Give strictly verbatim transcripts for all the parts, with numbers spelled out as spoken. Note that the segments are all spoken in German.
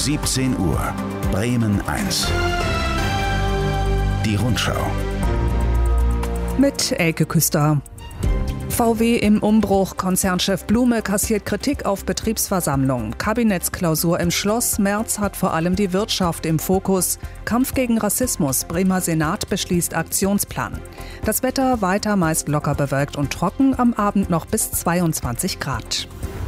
siebzehn Uhr, Bremen eins. Die Rundschau. Mit Elke Küster. V W im Umbruch, Konzernchef Blume kassiert Kritik auf Betriebsversammlung. Kabinettsklausur im Schloss, Merz hat vor allem die Wirtschaft im Fokus. Kampf gegen Rassismus, Bremer Senat beschließt Aktionsplan. Das Wetter weiter meist locker bewölkt und trocken, am Abend noch bis zweiundzwanzig Grad.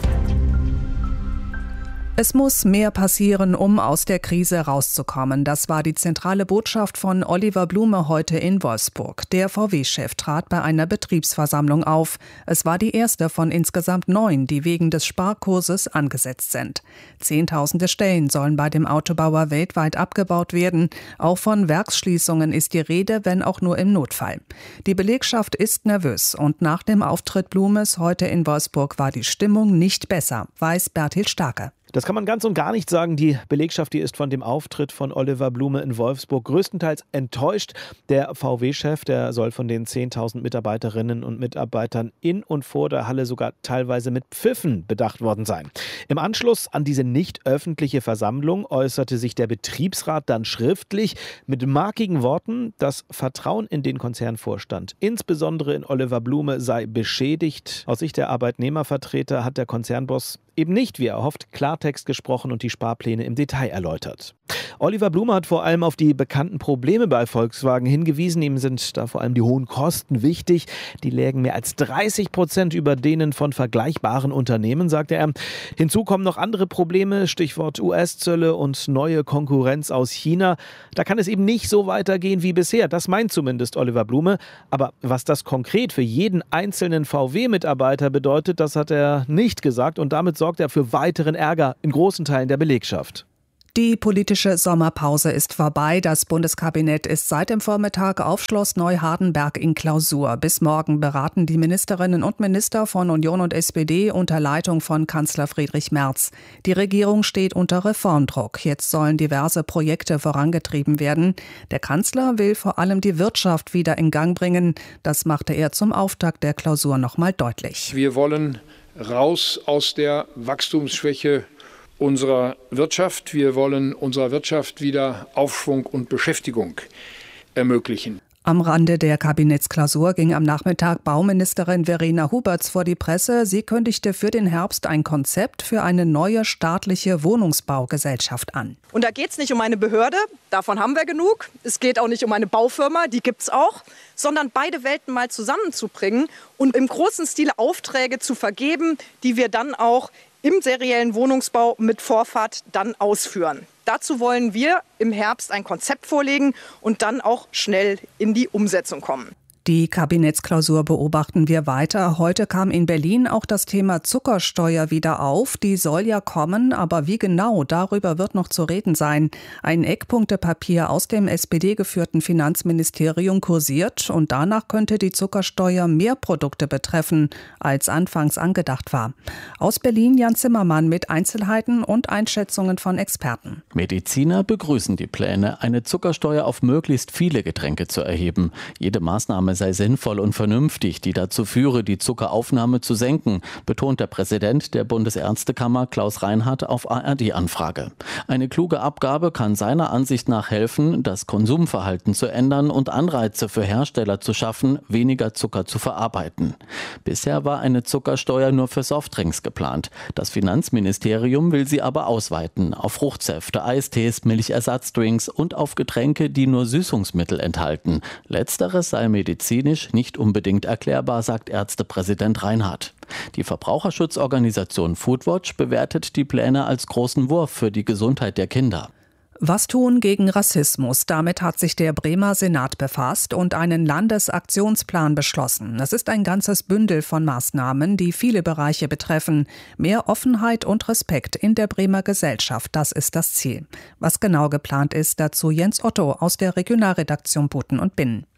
Es muss mehr passieren, um aus der Krise rauszukommen. Das war die zentrale Botschaft von Oliver Blume heute in Wolfsburg. Der V W-Chef trat bei einer Betriebsversammlung auf. Es war die erste von insgesamt neun, die wegen des Sparkurses angesetzt sind. Zehntausende Stellen sollen bei dem Autobauer weltweit abgebaut werden. Auch von Werksschließungen ist die Rede, wenn auch nur im Notfall. Die Belegschaft ist nervös und nach dem Auftritt Blumes heute in Wolfsburg war die Stimmung nicht besser, weiß Bertil Starke. Das kann man ganz und gar nicht sagen. Die Belegschaft, die ist von dem Auftritt von Oliver Blume in Wolfsburg größtenteils enttäuscht. Der V W-Chef, der soll von den zehntausend Mitarbeiterinnen und Mitarbeitern in und vor der Halle sogar teilweise mit Pfiffen bedacht worden sein. Im Anschluss an diese nicht öffentliche Versammlung äußerte sich der Betriebsrat dann schriftlich mit markigen Worten, das Vertrauen in den Konzernvorstand, insbesondere in Oliver Blume, sei beschädigt. Aus Sicht der Arbeitnehmervertreter hat der Konzernboss eben nicht, wie er hofft, Klartext gesprochen und die Sparpläne im Detail erläutert. Oliver Blume hat vor allem auf die bekannten Probleme bei Volkswagen hingewiesen. Ihm sind da vor allem die hohen Kosten wichtig. Die lägen mehr als dreißig Prozent über denen von vergleichbaren Unternehmen, sagte er. Hinzu kommen noch andere Probleme, Stichwort U S-Zölle und neue Konkurrenz aus China. Da kann es eben nicht so weitergehen wie bisher. Das meint zumindest Oliver Blume. Aber was das konkret für jeden einzelnen V W-Mitarbeiter bedeutet, das hat er nicht gesagt. Und damit sorgt er für weiteren Ärger in großen Teilen der Belegschaft. Die politische Sommerpause ist vorbei. Das Bundeskabinett ist seit dem Vormittag auf Schloss Neuhardenberg in Klausur. Bis morgen beraten die Ministerinnen und Minister von Union und S P D unter Leitung von Kanzler Friedrich Merz. Die Regierung steht unter Reformdruck. Jetzt sollen diverse Projekte vorangetrieben werden. Der Kanzler will vor allem die Wirtschaft wieder in Gang bringen. Das machte er zum Auftakt der Klausur nochmal deutlich. Wir wollen raus aus der Wachstumsschwäche unserer Wirtschaft. Wir wollen unserer Wirtschaft wieder Aufschwung und Beschäftigung ermöglichen. Am Rande der Kabinettsklausur ging am Nachmittag Bauministerin Verena Huberts vor die Presse. Sie kündigte für den Herbst ein Konzept für eine neue staatliche Wohnungsbaugesellschaft an. Und da geht es nicht um eine Behörde, davon haben wir genug. Es geht auch nicht um eine Baufirma, die gibt es auch, sondern beide Welten mal zusammenzubringen und im großen Stil Aufträge zu vergeben, die wir dann auch im seriellen Wohnungsbau mit Vorfahrt dann ausführen. Dazu wollen wir im Herbst ein Konzept vorlegen und dann auch schnell in die Umsetzung kommen. Die Kabinettsklausur beobachten wir weiter. Heute kam in Berlin auch das Thema Zuckersteuer wieder auf. Die soll ja kommen, aber wie genau, darüber wird noch zu reden sein. Ein Eckpunktepapier aus dem S P D-geführten Finanzministerium kursiert und danach könnte die Zuckersteuer mehr Produkte betreffen, als anfangs angedacht war. Aus Berlin Jan Zimmermann mit Einzelheiten und Einschätzungen von Experten. Mediziner begrüßen die Pläne, eine Zuckersteuer auf möglichst viele Getränke zu erheben. Jede Maßnahme sei sinnvoll und vernünftig, die dazu führe, die Zuckeraufnahme zu senken, betont der Präsident der Bundesärztekammer Klaus Reinhardt auf A R D-Anfrage. Eine kluge Abgabe kann seiner Ansicht nach helfen, das Konsumverhalten zu ändern und Anreize für Hersteller zu schaffen, weniger Zucker zu verarbeiten. Bisher war eine Zuckersteuer nur für Softdrinks geplant. Das Finanzministerium will sie aber ausweiten auf Fruchtsäfte, Eistees, Milchersatzdrinks und auf Getränke, die nur Süßungsmittel enthalten. Letzteres sei medizinisch nicht unbedingt erklärbar, sagt Ärztepräsident Reinhardt. Die Verbraucherschutzorganisation Foodwatch bewertet die Pläne als großen Wurf für die Gesundheit der Kinder. Was tun gegen Rassismus? Damit hat sich der Bremer Senat befasst und einen Landesaktionsplan beschlossen. Es ist ein ganzes Bündel von Maßnahmen, die viele Bereiche betreffen. Mehr Offenheit und Respekt in der Bremer Gesellschaft, das ist das Ziel. Was genau geplant ist, dazu Jens Otto aus der Regionalredaktion Buten und Binnen.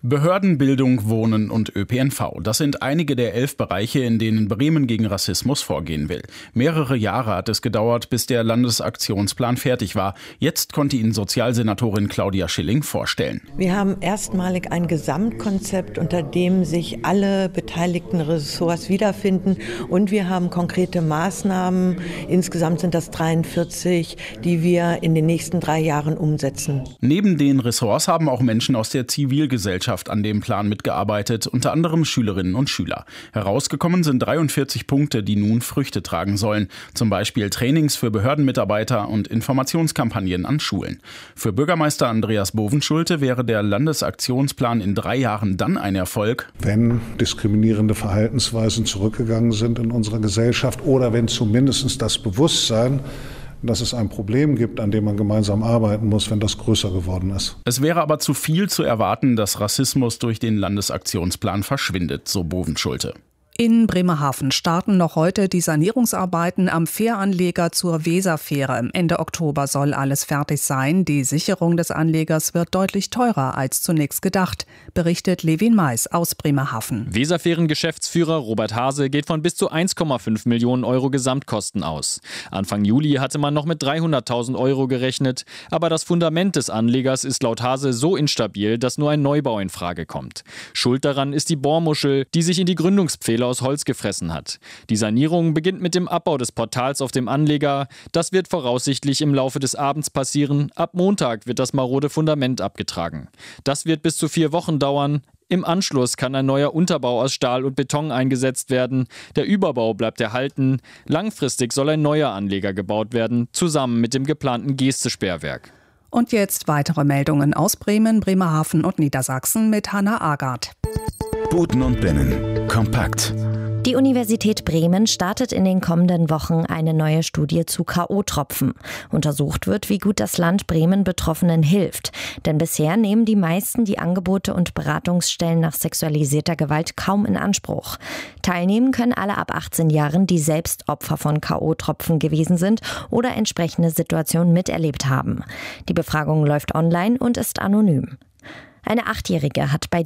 Behörden, Bildung, Wohnen und Ö P N V. Das sind einige der elf Bereiche, in denen Bremen gegen Rassismus vorgehen will. Mehrere Jahre hat es gedauert, bis der Landesaktionsplan fertig war. Jetzt konnte ihn Sozialsenatorin Claudia Schilling vorstellen. Wir haben erstmalig ein Gesamtkonzept, unter dem sich alle beteiligten Ressorts wiederfinden. Und wir haben konkrete Maßnahmen. Insgesamt sind das dreiundvierzig, die wir in den nächsten drei Jahren umsetzen. Neben den Ressorts haben auch Menschen aus der Zivilgesellschaft an dem Plan mitgearbeitet, unter anderem Schülerinnen und Schüler. Herausgekommen sind dreiundvierzig Punkte, die nun Früchte tragen sollen. Zum Beispiel Trainings für Behördenmitarbeiter und Informationskampagnen an Schulen. Für Bürgermeister Andreas Bovenschulte wäre der Landesaktionsplan in drei Jahren dann ein Erfolg, wenn diskriminierende Verhaltensweisen zurückgegangen sind in unserer Gesellschaft oder wenn zumindest das Bewusstsein, dass es ein Problem gibt, an dem man gemeinsam arbeiten muss, wenn das größer geworden ist. Es wäre aber zu viel zu erwarten, dass Rassismus durch den Landesaktionsplan verschwindet, so Bovenschulte. In Bremerhaven starten noch heute die Sanierungsarbeiten am Fähranleger zur Weserfähre. Ende Oktober soll alles fertig sein. Die Sicherung des Anlegers wird deutlich teurer als zunächst gedacht, berichtet Levin Mais aus Bremerhaven. Weserfähren-Geschäftsführer Robert Hase geht von bis zu eins Komma fünf Millionen Euro Gesamtkosten aus. Anfang Juli hatte man noch mit dreihunderttausend Euro gerechnet, aber das Fundament des Anlegers ist laut Hase so instabil, dass nur ein Neubau in Frage kommt. Schuld daran ist die Bohrmuschel, die sich in die Gründungspfähle aus Holz gefressen hat. Die Sanierung beginnt mit dem Abbau des Portals auf dem Anleger. Das wird voraussichtlich im Laufe des Abends passieren. Ab Montag wird das marode Fundament abgetragen. Das wird bis zu vier Wochen dauern. Im Anschluss kann ein neuer Unterbau aus Stahl und Beton eingesetzt werden. Der Überbau bleibt erhalten. Langfristig soll ein neuer Anleger gebaut werden, zusammen mit dem geplanten Geste-Sperrwerk. Und jetzt weitere Meldungen aus Bremen, Bremerhaven und Niedersachsen mit Hannah Agard. Buten und Binnen. Kompakt. Die Universität Bremen startet in den kommenden Wochen eine neue Studie zu K O-Tropfen. Untersucht wird, wie gut das Land Bremen Betroffenen hilft. Denn bisher nehmen die meisten die Angebote und Beratungsstellen nach sexualisierter Gewalt kaum in Anspruch. Teilnehmen können alle ab achtzehn Jahren, die selbst Opfer von K O-Tropfen gewesen sind oder entsprechende Situationen miterlebt haben. Die Befragung läuft online und ist anonym. Eine Achtjährige hat bei